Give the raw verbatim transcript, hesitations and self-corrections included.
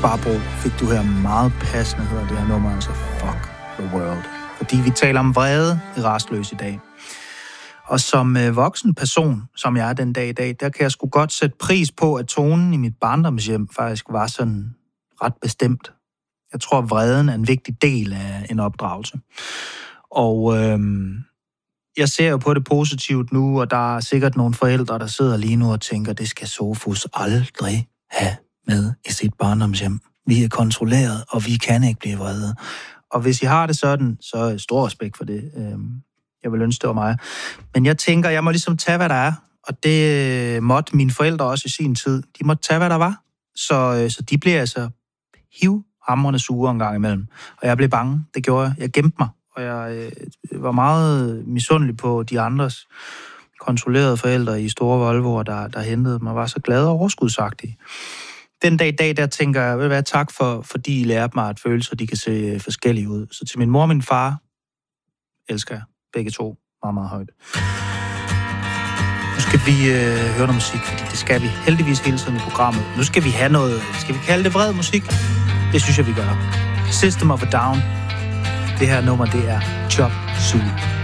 Barbro fik du her meget passende, hedder det her nummer, altså Fuck the World. Fordi vi taler om vrede i Rastløs i dag. Og som øh, voksen person, som jeg er den dag i dag, der kan jeg sgu godt sætte pris på, at tonen i mit barndomshjem faktisk var sådan ret bestemt. Jeg tror, at vreden er en vigtig del af en opdragelse. Og øh, jeg ser jo på det positivt nu, og der er sikkert nogle forældre, der sidder lige nu og tænker, det skal Sofus aldrig have med i sit barndomshjem. Vi er kontrolleret, og vi kan ikke blive vrede. Og hvis I har det sådan, så er stor respekt for det. Jeg vil ønske, det var mig. Men jeg tænker, jeg må ligesom tage, hvad der er. Og det måtte mine forældre også i sin tid. De måtte tage, hvad der var. Så, så de blev altså hivhamrende sure en gang imellem. Og jeg blev bange. Det gjorde jeg. Jeg gemte mig. Og jeg øh, var meget misundelig på de andres kontrollerede forældre i store Volvoer, der, der hentede mig. Var så glad og overskudsagtig. Den dag i dag, der tænker jeg, vil være tak for, fordi I lærte mig at følelser, de kan se forskellige ud. Så til min mor og min far, elsker jeg begge to meget, meget højt. Nu skal vi øh, høre noget musik, fordi det skal vi heldigvis hele tiden i programmet. Nu skal vi have noget, skal vi kalde det vred musik? Det synes jeg, vi gør. System of a Down. Det her nummer, det er Chop Suey.